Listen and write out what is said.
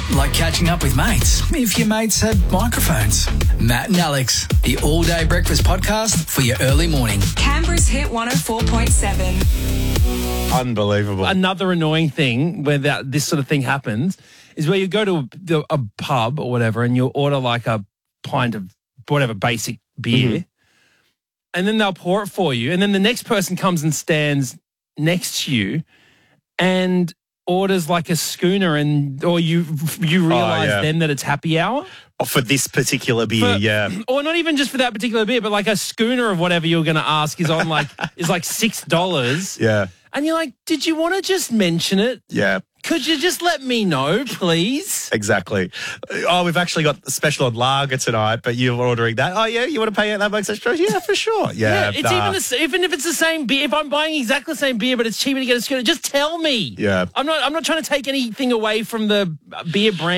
Like catching up with mates, if your mates had microphones. Matt and Alex, the all-day breakfast podcast for your early morning. Canberra's Hit 104.7. Unbelievable. Another annoying thing where this sort of thing happens is where you go to a pub or whatever and you'll order like a pint of whatever basic beer and then they'll pour it for you and then the next person comes and stands next to you and orders like a schooner or you realise then that it's happy hour. Oh, for this particular beer, Or not even just for that particular beer, but like a schooner of whatever you're going to ask is on like is like $6. Yeah. And you're like, did you want to just mention it? Yeah. Could you just let me know, please? Exactly. Oh, we've actually got the special on lager tonight, but you're ordering that. Oh, yeah, you want to pay out that much extra? Yeah, for sure. Yeah. It's even if it's the same beer, if I'm buying exactly the same beer, but it's cheaper to get a schooner, just tell me. Yeah. I'm not trying to take anything away from the beer brand.